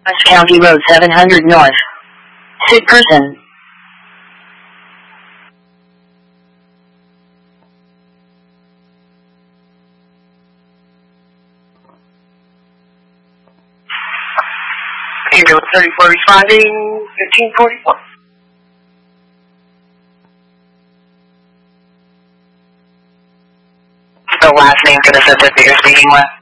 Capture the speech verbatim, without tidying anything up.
West County Road seven hundred North. Sick person. Ambulance thirty-four responding, fifteen forty-four. The last name for the subject that you're speaking with?